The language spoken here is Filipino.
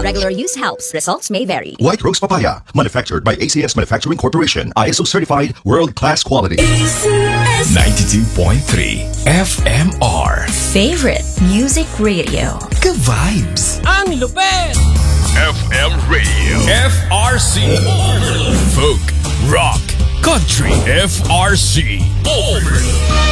Regular use helps. Results may vary. White Rose Papaya, manufactured by ACS Manufacturing Corporation, ISO certified, world-class quality. ACS 92.3 FMR. Favorite Music Radio. Ka-vibes. Ang lupet! FM Radio. FRC. Folk, rock, country. FRC. Overload.